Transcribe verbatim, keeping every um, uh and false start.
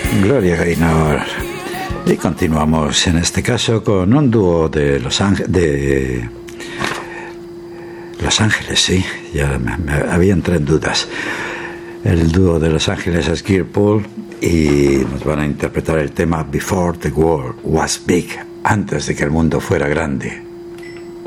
Gloria Gaynor. Y continuamos en este caso con un dúo de Los Ángeles, de Los Ángeles, sí, ya me, me había entrado en dudas. El dúo de Los Ángeles es Gearpool y nos van a interpretar el tema Before the World Was Big, antes de que el mundo fuera grande.